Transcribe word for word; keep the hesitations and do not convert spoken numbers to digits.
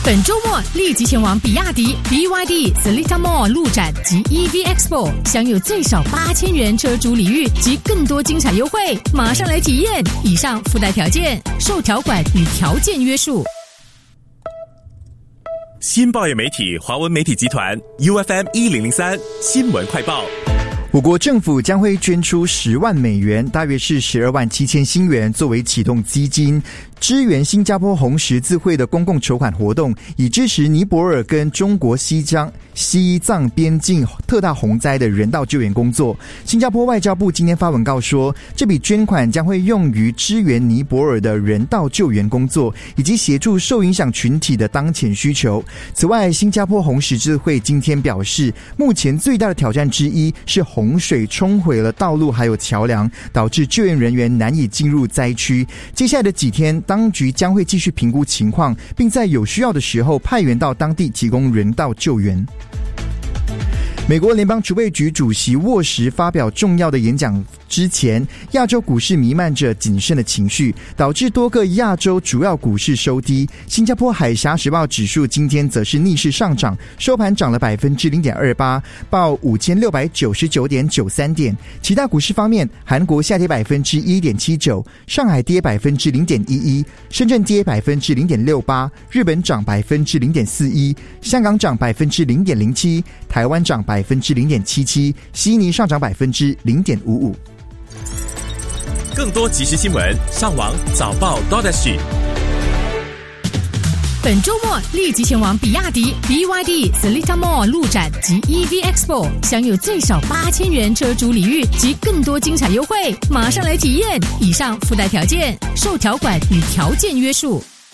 本周末立即前往比亚迪 B Y D Seletar Mall 路展及 E V Expo， 享有最少八千元车主礼遇及更多精彩优惠，马上来体验！以上附带条件，受条款与条件约束。 新报业媒体华文媒体集团 U F M 一零零三新闻快报。 我国政府将会捐出十万美元，大约是十二万七千新元，作为启动基金，支援新加坡红十字会的公共筹款活动，以支持尼泊尔跟中国西疆西藏边境特大洪灾的人道救援工作。新加坡外交部今天发文告说，这笔捐款将会用于支援尼泊尔的人道救援工作，以及协助受影响群体的当前需求。此外，新加坡红十字会今天表示，目前最大的挑战之一是洪水冲毁了道路还有桥梁，导致救援人员难以进入灾区。接下来的几天，当局将会继续评估情况，并在有需要的时候派员到当地提供人道救援。美国联邦储备局主席沃什发表重要的演讲之前，亚洲股市弥漫着谨慎的情绪，导致多个亚洲主要股市收低。新加坡海峡时报指数今天则是逆势上涨，收盘涨了 百分之零点二八， 报 五千六百九十九点九三 点。其他股市方面，韩国下跌 百分之一点七九， 上海跌 百分之零点一一， 深圳跌 百分之零点六八， 日本涨 百分之零点四一， 香港涨 百分之零点零七， 台湾涨 百分之零点七七， 悉尼上涨 百分之零点五五。 更多即时新闻，上网早报 .sg。 本周末立即前往比亚迪 B Y D Seletar Mall 路展及 E V Expo， 享有最少八千元车主礼遇及更多精彩优惠，马上来体验！以上附带条件，受条款与条件约束。